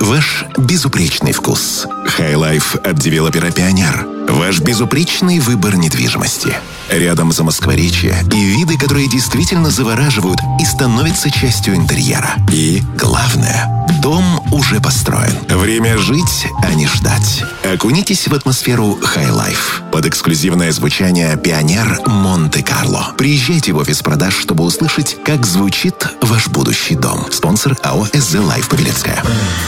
Ваш безупречный вкус. Хай-лайф от девелопера «Пионер». Ваш безупречный выбор недвижимости. Рядом Замоскворечье и виды, которые действительно завораживают и становятся частью интерьера. И главное, дом уже построен. Время жить, а не ждать. Окунитесь в атмосферу Хай-лайф под эксклюзивное звучание «Пионер Монте-Карло». Приезжайте в офис продаж, чтобы услышать, как звучит ваш будущий дом. Спонсор АО «СЗ Лайф» Павелецкая.